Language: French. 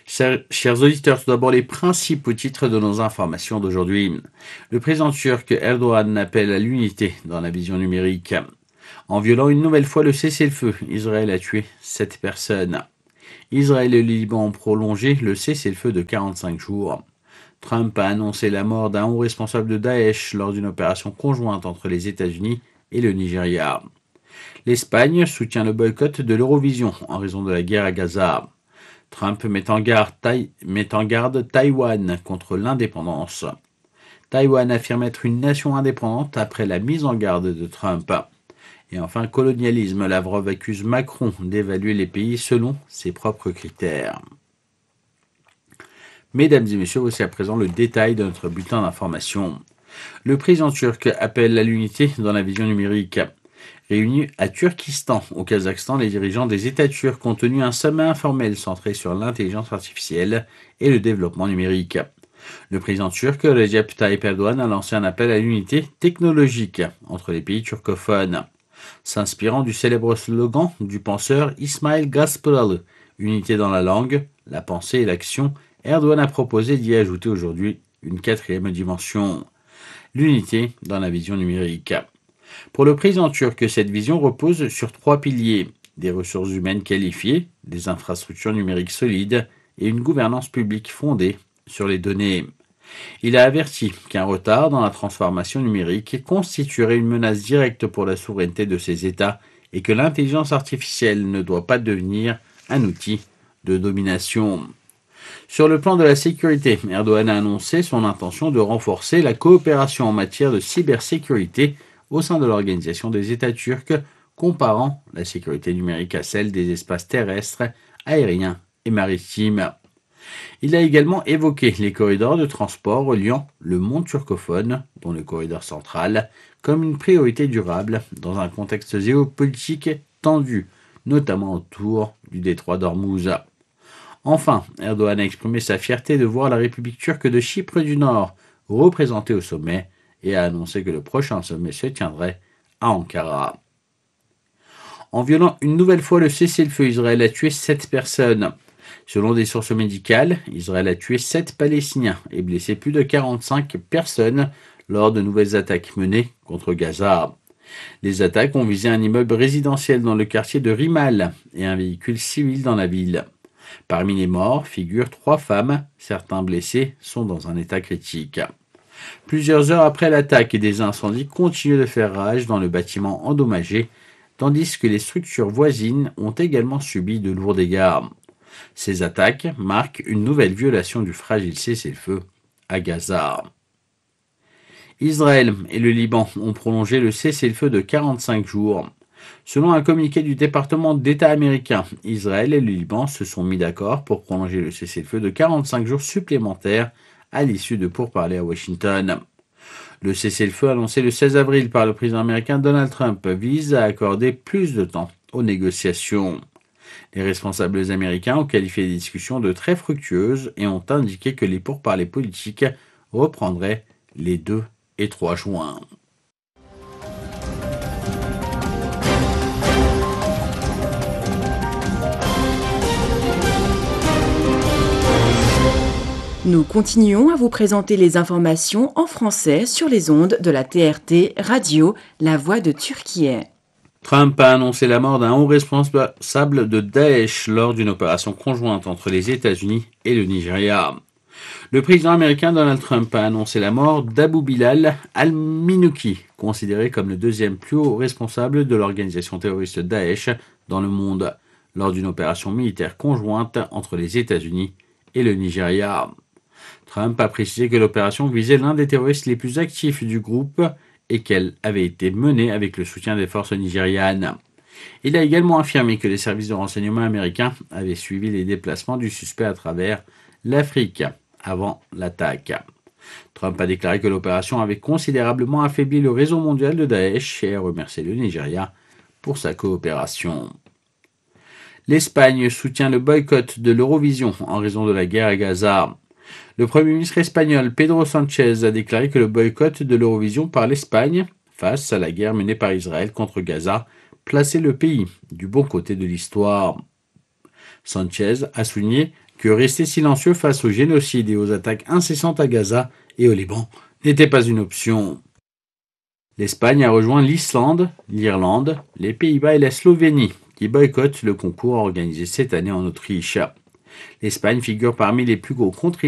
Chers auditeurs, tout d'abord les principaux titres de nos informations d'aujourd'hui. Le président turc Erdogan appelle à l'unité dans la vision numérique. En violant une nouvelle fois le cessez-le-feu, Israël a tué 7 personnes. Israël et le Liban ont prolongé le cessez-le-feu de 45 jours. Trump a annoncé la mort d'un haut responsable de Daesh lors d'une opération conjointe entre les États-Unis et le Nigeria. L'Espagne soutient le boycott de l'Eurovision en raison de la guerre à Gaza. Trump met en garde Taïwan contre l'indépendance. Taïwan affirme être une nation indépendante après la mise en garde de Trump. Et enfin, colonialisme, Lavrov accuse Macron d'évaluer les pays selon ses propres critères. Mesdames et messieurs, voici à présent le détail de notre bulletin d'information. Le président turc appelle à l'unité dans la vision numérique. Réunis à Turkistan, au Kazakhstan, les dirigeants des États turcs ont tenu un sommet informel centré sur l'intelligence artificielle et le développement numérique. Le président turc Recep Tayyip Erdogan a lancé un appel à l'unité technologique entre les pays turcophones. S'inspirant du célèbre slogan du penseur Ismail Gasparalı, unité dans la langue, la pensée et l'action, Erdogan a proposé d'y ajouter aujourd'hui une quatrième dimension, l'unité dans la vision numérique. Pour le président turc, cette vision repose sur 3 piliers, des ressources humaines qualifiées, des infrastructures numériques solides et une gouvernance publique fondée sur les données. Il a averti qu'un retard dans la transformation numérique constituerait une menace directe pour la souveraineté de ces États et que l'intelligence artificielle ne doit pas devenir un outil de domination. Sur le plan de la sécurité, Erdogan a annoncé son intention de renforcer la coopération en matière de cybersécurité au sein de l'Organisation des États turcs, comparant la sécurité numérique à celle des espaces terrestres, aériens et maritimes. Il a également évoqué les corridors de transport reliant le monde turcophone, dont le corridor central, comme une priorité durable dans un contexte géopolitique tendu, notamment autour du détroit d'Ormuz. Enfin, Erdogan a exprimé sa fierté de voir la République turque de Chypre du Nord représentée au sommet et a annoncé que le prochain sommet se tiendrait à Ankara. En violant une nouvelle fois le cessez-le-feu, Israël a tué 7 personnes. Selon des sources médicales, Israël a tué 7 Palestiniens et blessé plus de 45 personnes lors de nouvelles attaques menées contre Gaza. Les attaques ont visé un immeuble résidentiel dans le quartier de Rimal et un véhicule civil dans la ville. Parmi les morts figurent 3 femmes, certains blessés sont dans un état critique. Plusieurs heures après l'attaque, des incendies continuent de faire rage dans le bâtiment endommagé, tandis que les structures voisines ont également subi de lourds dégâts. Ces attaques marquent une nouvelle violation du fragile cessez-le-feu à Gaza. Israël et le Liban ont prolongé le cessez-le-feu de 45 jours. Selon un communiqué du département d'État américain, Israël et le Liban se sont mis d'accord pour prolonger le cessez-le-feu de 45 jours supplémentaires à l'issue de pourparlers à Washington. Le cessez-le-feu annoncé le 16 avril par le président américain Donald Trump vise à accorder plus de temps aux négociations. Les responsables américains ont qualifié les discussions de très fructueuses et ont indiqué que les pourparlers politiques reprendraient les 2 et 3 juin. Nous continuons à vous présenter les informations en français sur les ondes de la TRT Radio, La Voix de Turquie. Trump a annoncé la mort d'un haut responsable de Daesh lors d'une opération conjointe entre les États-Unis et le Nigeria. Le président américain Donald Trump a annoncé la mort d'Abu Bilal al-Minouki, considéré comme le 2e plus haut responsable de l'organisation terroriste Daesh dans le monde, lors d'une opération militaire conjointe entre les États-Unis et le Nigeria. Trump a précisé que l'opération visait l'un des terroristes les plus actifs du groupe et qu'elle avait été menée avec le soutien des forces nigérianes. Il a également affirmé que les services de renseignement américains avaient suivi les déplacements du suspect à travers l'Afrique avant l'attaque. Trump a déclaré que l'opération avait considérablement affaibli le réseau mondial de Daesh et a remercié le Nigeria pour sa coopération. L'Espagne soutient le boycott de l'Eurovision en raison de la guerre à Gaza. Le Premier ministre espagnol Pedro Sánchez a déclaré que le boycott de l'Eurovision par l'Espagne, face à la guerre menée par Israël contre Gaza, plaçait le pays du bon côté de l'histoire. Sánchez a souligné que rester silencieux face au génocide et aux attaques incessantes à Gaza et au Liban n'était pas une option. L'Espagne a rejoint l'Islande, l'Irlande, les Pays-Bas et la Slovénie, qui boycottent le concours organisé cette année en Autriche. L'Espagne figure parmi les plus gros contributeurs